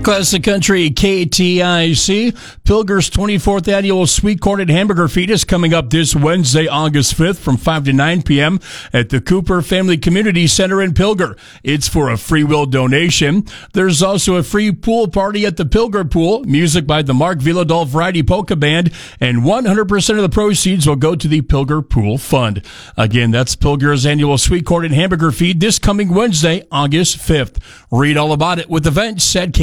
Classic Country KTIC. Pilger's 24th annual Sweet Corn and Hamburger Feed is coming up this Wednesday, August 5th from 5 to 9 p.m. at the Cooper Family Community Center in Pilger. It's for a free will donation. There's also a free pool party at the Pilger Pool, music by the Mark Villadol Variety Polka Band, and 100% of the proceeds will go to the Pilger Pool Fund. Again, that's Pilger's annual Sweet Corn and Hamburger Feed this coming Wednesday, August 5th. Read all about it with events at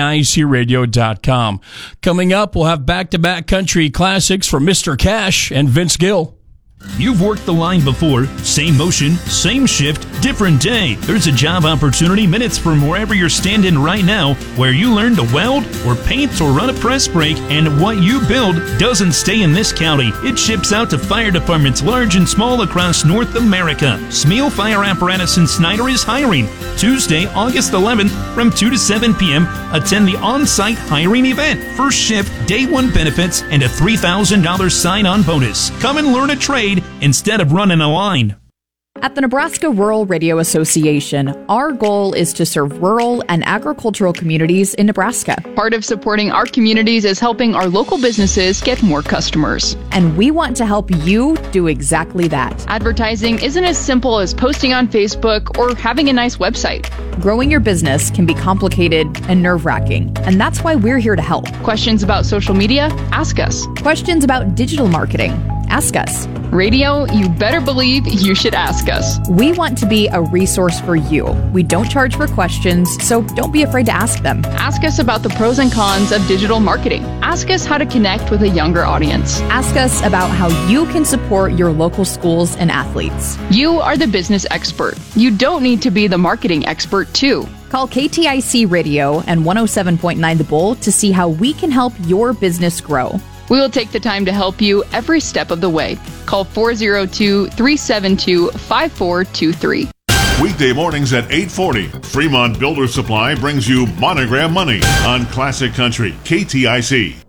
KTICradio.com. Coming up, we'll have back-to-back country classics from Mr. Cash and Vince Gill. You've worked the line before. Same motion, same shift, different day. There's a job opportunity minutes from wherever you're standing right now where you learn to weld or paint or run a press brake, and what you build doesn't stay in this county. It ships out to fire departments large and small across North America. Smeal Fire Apparatus in Snyder is hiring. Tuesday, August 11th from 2 to 7 p.m. Attend the on-site hiring event. First shift, day one benefits, and a $3,000 sign-on bonus. Come and learn a trade instead of running a line. At the Nebraska Rural Radio Association, our goal is to serve rural and agricultural communities in Nebraska. Part of supporting our communities is helping our local businesses get more customers. And we want to help you do exactly that. Advertising isn't as simple as posting on Facebook or having a nice website. Growing your business can be complicated and nerve-wracking, and that's why we're here to help. Questions about social media? Ask us. Questions about digital marketing? Ask us. Radio, you better believe you should ask us. We want to be a resource for you. We don't charge for questions, so don't be afraid to ask them. Ask us about the pros and cons of digital marketing. Ask us how to connect with a younger audience. Ask us about how you can support your local schools and athletes. You are the business expert. You don't need to be the marketing expert, too. Call KTIC Radio and 107.9 The Bull to see how we can help your business grow. We will take the time to help you every step of the way. Call 402-372-5423. Weekday mornings at 8:40, Fremont Builder Supply brings you Monogram Money on Classic Country KTIC.